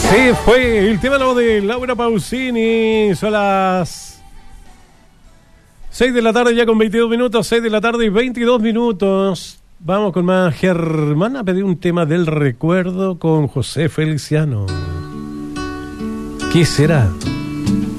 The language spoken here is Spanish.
Sí, fue el tema de Laura Pausini. Son las 6 de la tarde ya con 22 minutos, 6 de la tarde y 22 minutos. Vamos con más. Germán a pedir un tema del recuerdo con José Feliciano. ¿Qué será?